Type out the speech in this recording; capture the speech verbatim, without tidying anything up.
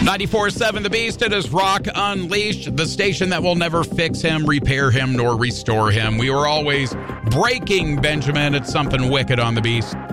ninety-four seven The Beast, it is Rock Unleashed, the station that will never fix him, repair him, nor restore him. We were always breaking, Benjamin. It's something wicked on The Beast.